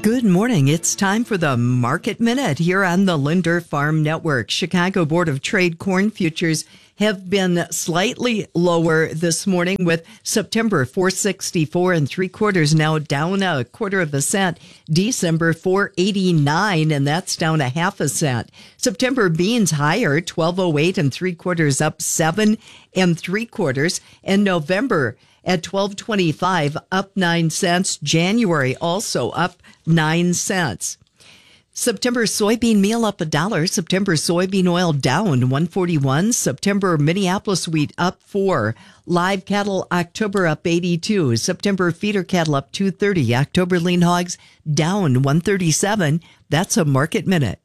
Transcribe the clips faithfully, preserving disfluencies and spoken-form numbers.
Good morning. It's time for the Market Minute here on the Linder Farm Network. Chicago Board of Trade corn futures have been slightly lower this morning, with September four sixty-four and three quarters, now down a quarter of a cent. December four eighty-nine, and that's down a half a cent. September beans higher, twelve oh eight and three quarters, up seven and three quarters. And November at twelve twenty-five, up nine cents. January also up nine cents. September soybean meal up a dollar. September soybean oil down one forty-one. September Minneapolis wheat up four. Live cattle October up eighty-two. September feeder cattle up two thirty. October lean hogs down one thirty-seven. That's a Market Minute.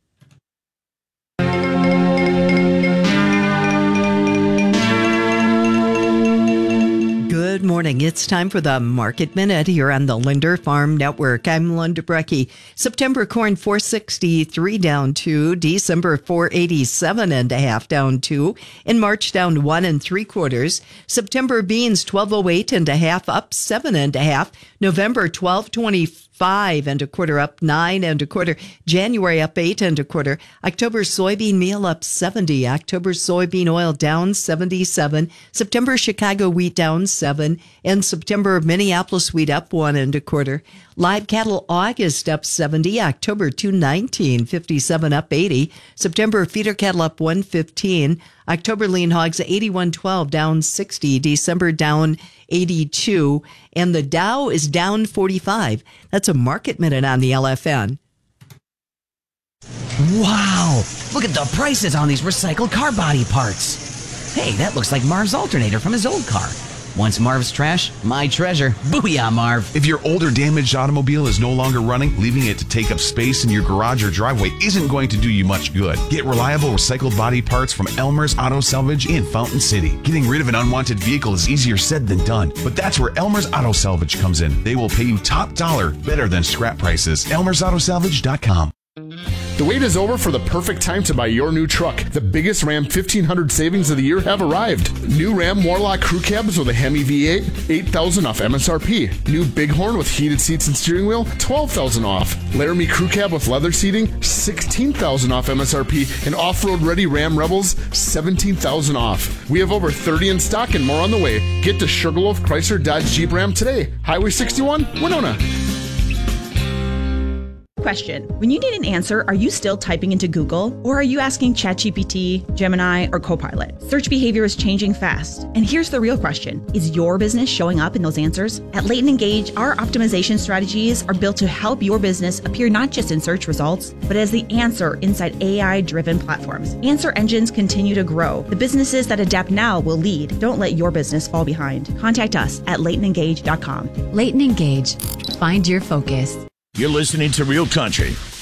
Good morning. It's time for the Market Minute here on the Linder Farm Network. I'm Linda Brecky. September corn four sixty-three down two. December four eighty-seven and a half down two. In March down one and three quarters. September beans twelve oh eight and a half, up seven and a half. November twelve twenty-five and a quarter, up nine and a quarter. January up eight and a quarter. October soybean meal up seventy. October soybean oil down seventy-seven. September Chicago wheat down seven. And September Minneapolis wheat up one and a quarter. Live cattle August up seventy. October two nineteen, fifty-seven up eighty. September feeder cattle up one fifteen. October lean hogs eighty-one twelve, down sixty. December down eighty-two. And the Dow is down forty-five. That's a Market Minute on the L F N. Wow! Look at the prices on these recycled car body parts. Hey, that looks like Marv's alternator from his old car. Once Marv's trash, my treasure. Booyah, Marv. If your older damaged automobile is no longer running, leaving it to take up space in your garage or driveway isn't going to do you much good. Get reliable recycled body parts from Elmer's Auto Salvage in Fountain City. Getting rid of an unwanted vehicle is easier said than done, but that's where Elmer's Auto Salvage comes in. They will pay you top dollar, better than scrap prices. Elmers Auto Salvage dot com. The wait is over for the perfect time to buy your new truck. The biggest Ram fifteen hundred savings of the year have arrived. New Ram Warlock crew cabs with a Hemi V eight, eight thousand dollars off M S R P. New Bighorn with heated seats and steering wheel, twelve thousand dollars off. Laramie crew cab with leather seating, sixteen thousand dollars off M S R P. And off-road ready Ram Rebels, seventeen thousand dollars off. We have over thirty in stock and more on the way. Get to Sugarloaf Chrysler Dodge Jeep Ram today. Highway sixty-one, Winona. Question. When you need an answer, are you still typing into Google, or are you asking ChatGPT, Gemini, or Copilot? Search behavior is changing fast. And here's the real question. Is your business showing up in those answers? At Leighton Engage, our optimization strategies are built to help your business appear not just in search results, but as the answer inside A I-driven platforms. Answer engines continue to grow. The businesses that adapt now will lead. Don't let your business fall behind. Contact us at leighton engage dot com. Leighton Engage. Find your focus. You're listening to Real Country